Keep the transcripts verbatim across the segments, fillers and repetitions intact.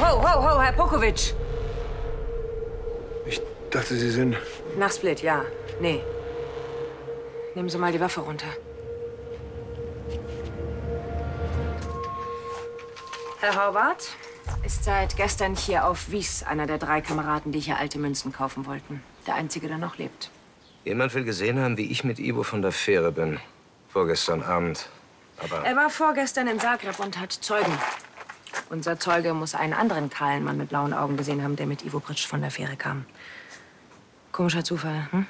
ho, ho, ho, Herr Pokovic. Ich dachte, Sie sind... Nach Split, ja. Nee. Nehmen Sie mal die Waffe runter. Herr Horvath ist seit gestern hier auf Wies, einer der drei Kameraden, die hier alte Münzen kaufen wollten. Der Einzige, der noch lebt. Jemand will gesehen haben, wie ich mit Ivo von der Fähre bin. Vorgestern Abend. Aber Er war vorgestern in Zagreb und hat Zeugen. Unser Zeuge muss einen anderen kahlen Mann mit blauen Augen gesehen haben, der mit Ivo Pritsch von der Fähre kam. Komischer Zufall, hm?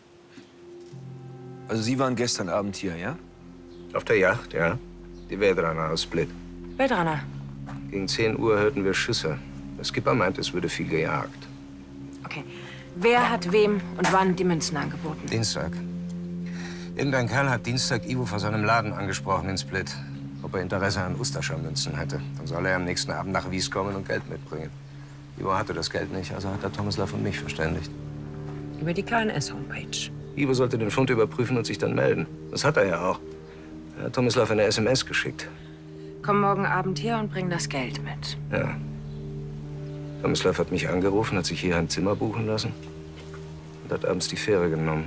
Also Sie waren gestern Abend hier, ja? auf der Yacht, ja. Die Vedrana aus Split. Vedrana. Gegen zehn Uhr hörten wir Schüsse. Der Skipper meinte, es würde viel gejagt. Okay. Wer hat wem und wann die Münzen angeboten? Dienstag. Irgendein Kerl hat Dienstag Ivo vor seinem Laden angesprochen in Split. Ob er Interesse an Ustascha-Münzen hätte. Dann soll er am nächsten Abend nach Wies kommen und Geld mitbringen. Ivo hatte das Geld nicht, also hat er Tomislav und mich verständigt. Über die K N S-Homepage. Ivo sollte den Fund überprüfen und sich dann melden. Das hat er ja auch. Er hat Tomislav eine S M S geschickt. Komm morgen Abend her und bring das Geld mit. Ja. Tomislav hat mich angerufen, hat sich hier ein Zimmer buchen lassen und hat abends die Fähre genommen.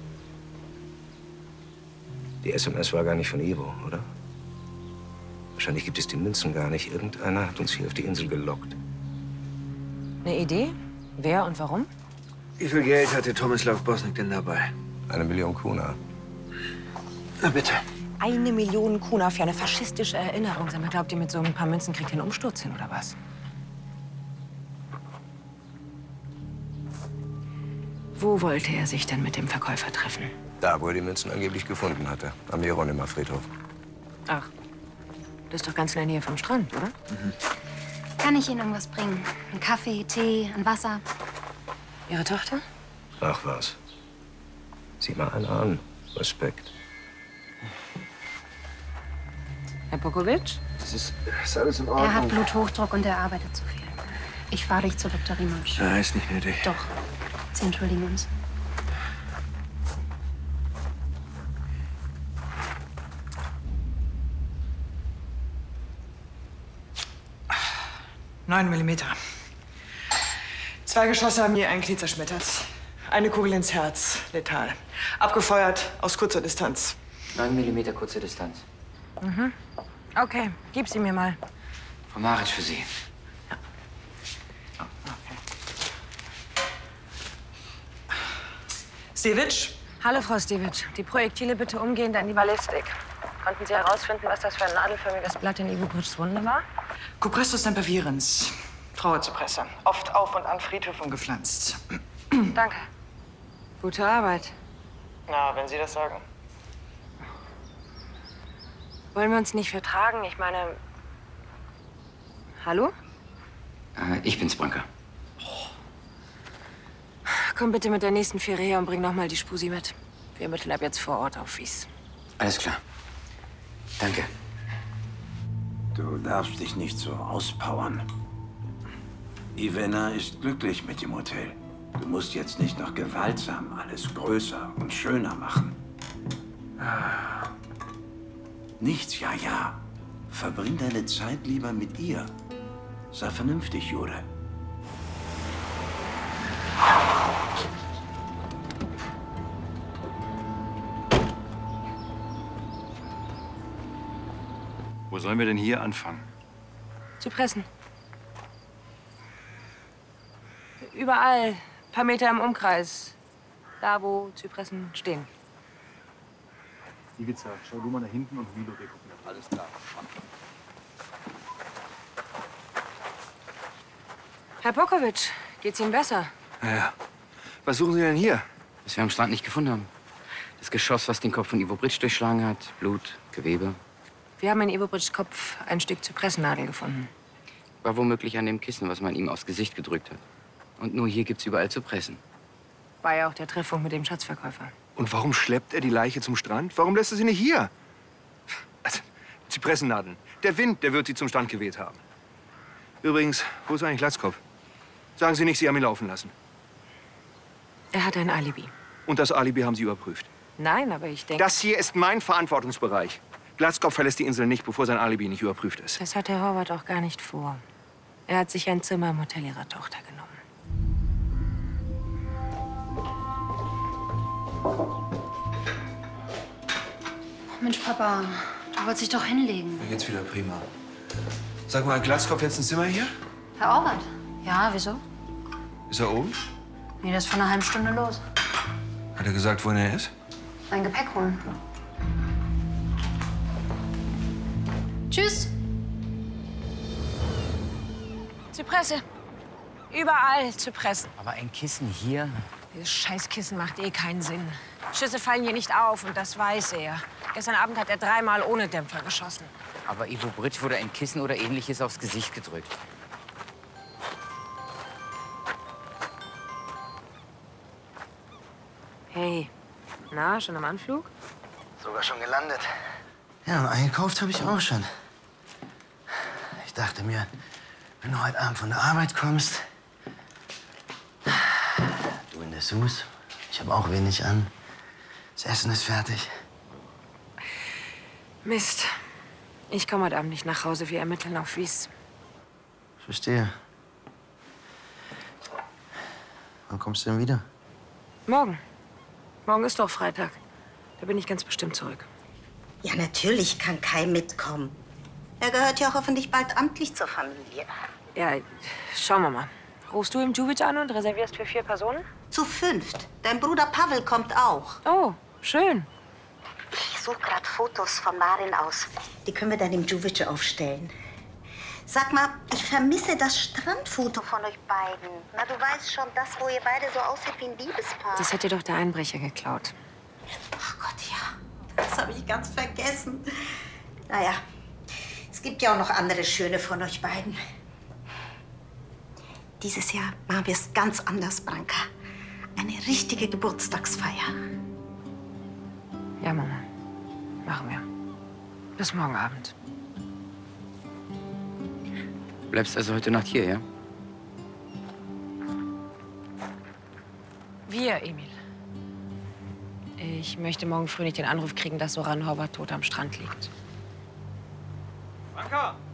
Die S M S war gar nicht von Ivo, oder? Wahrscheinlich gibt es die Münzen gar nicht. Irgendeiner hat uns hier auf die Insel gelockt. Eine Idee? Wer und warum? Wie viel Geld hatte Tomislav Bosnick denn dabei? Eine Million Kuna. Na bitte. Eine Million Kuna für eine faschistische Erinnerung. Sag mal, glaubt ihr, mit so ein paar Münzen kriegt ihr einen Umsturz hin, oder was? Wo wollte er sich denn mit dem Verkäufer treffen? Da, wo er die Münzen angeblich gefunden hatte. Am Jeronima Friedhof. Ach, das ist doch ganz in der Nähe vom Strand, oder? Mhm. Kann ich Ihnen irgendwas bringen? Ein Kaffee, Tee, ein Wasser? Ihre Tochter? Ach was. Sieh mal einen an. Respekt. Herr Pokovic? Das ist, ist alles in Ordnung. Er hat Bluthochdruck und er arbeitet zu viel. Ich fahre dich zu Doktor Rimansch. Ja, ist nicht nötig. Doch. Sie entschuldigen uns. Neun Millimeter. Zwei Geschosse haben je ein Knie zerschmettert. Eine Kugel ins Herz, letal. Abgefeuert aus kurzer Distanz. Neun Millimeter kurze Distanz. Mhm. Okay, gib sie mir mal. Frau Maric für Sie. Ja. Oh, okay. Stevic? Hallo, Frau Stevic. Die Projektile bitte umgehend an die Ballistik. Konnten Sie herausfinden, was das für ein nadelförmiges Blatt in Ivo Pritschs Wunde war? Cupressus sempervirens. Trauerzypresse. Oft auf und an Friedhöfen gepflanzt. Danke. Gute Arbeit. Na, wenn Sie das sagen. Wollen wir uns nicht vertragen? Ich meine... Hallo? Äh, ich bin's, Branka. Komm bitte mit der nächsten Fähre her und bring noch mal die Spusi mit. Wir ermitteln ab jetzt vor Ort auf Wies. Alles klar. Danke. Du darfst dich nicht so auspowern. Ivana ist glücklich mit dem Hotel. Du musst jetzt nicht noch gewaltsam alles größer und schöner machen. Nichts, ja, ja. Verbring deine Zeit lieber mit ihr. Sei vernünftig, Jure. Wo sollen wir denn hier anfangen? Zypressen. Überall. Ein paar Meter im Umkreis. Da, wo Zypressen stehen. Ivica, schau du mal nach hinten und Milo, wir gucken. Alles klar. Herr Pokovic, geht's Ihnen besser? Ja, ja. Was suchen Sie denn hier? Was wir am Strand nicht gefunden haben. Das Geschoss, was den Kopf von Ivo Pritsch durchschlagen hat. Blut, Gewebe. Wir haben in Ivo Pritschs Kopf ein Stück Zypressennadel gefunden. War womöglich an dem Kissen, was man ihm aufs Gesicht gedrückt hat. Und nur hier gibt's überall Zypressen. War ja auch der Treffpunkt mit dem Schatzverkäufer. Und warum schleppt er die Leiche zum Strand? Warum lässt er sie nicht hier? Also, Zypressennadeln. Der Wind, der wird sie zum Strand geweht haben. Übrigens, wo ist eigentlich Glatzkopf? Sagen Sie nicht, Sie haben ihn laufen lassen. Er hat ein Alibi. Und das Alibi haben Sie überprüft? Nein, aber ich denke... Das hier ist mein Verantwortungsbereich. Glatzkopf verlässt die Insel nicht, bevor sein Alibi nicht überprüft ist. Das hat Herr Horvath auch gar nicht vor. Er hat sich ein Zimmer im Hotel ihrer Tochter genommen. Mensch, Papa, du wolltest dich doch hinlegen. Mir geht's wieder prima. Sag mal, hat Glatzkopf jetzt ein Zimmer hier? Herr Orbert? Ja, wieso? Ist er oben? Nee, der ist vor einer halben Stunde los. Hat er gesagt, wohin er ist? Mein Gepäck holen. Tschüss. Zypresse. Überall Zypressen. Aber ein Kissen hier? Dieses Scheißkissen macht eh keinen Sinn. Schüsse fallen hier nicht auf und das weiß er. Gestern Abend hat er dreimal ohne Dämpfer geschossen. Aber Ivo Britsch wurde ein Kissen oder Ähnliches aufs Gesicht gedrückt. Hey, na, schon am Anflug? Sogar schon gelandet. Ja, und eingekauft habe ich auch schon. Ich dachte mir, wenn du heute Abend von der Arbeit kommst, du in der Sus, ich habe auch wenig an. Das Essen ist fertig. Mist. Ich komme heute Abend nicht nach Hause. Wir ermitteln auf Wies. Ich verstehe. Wann kommst du denn wieder? Morgen. Morgen ist doch Freitag. Da bin ich ganz bestimmt zurück. Ja, natürlich kann Kai mitkommen. Er gehört ja hoffentlich bald amtlich zur Familie. Ja, schauen wir mal. Rufst du im Djuvic an und reservierst für vier Personen? Zu fünft. Dein Bruder Pavel kommt auch. Oh, schön. Ich suche gerade Fotos von Marin aus. Die können wir dann im Djuvic aufstellen. Sag mal, ich vermisse das Strandfoto von euch beiden. Na, du weißt schon, das, wo ihr beide so aussieht wie ein Liebespaar. Das hat dir doch der Einbrecher geklaut. Ach Gott, ja. Das habe ich ganz vergessen. Naja, es gibt ja auch noch andere schöne von euch beiden. Dieses Jahr machen wir es ganz anders, Branka. Eine richtige Geburtstagsfeier. Ja, Mama. Machen wir. Bis morgen Abend. Bleibst also heute Nacht hier, ja? Wir, Emil. Ich möchte morgen früh nicht den Anruf kriegen, dass Soran Horvath tot am Strand liegt. Branka!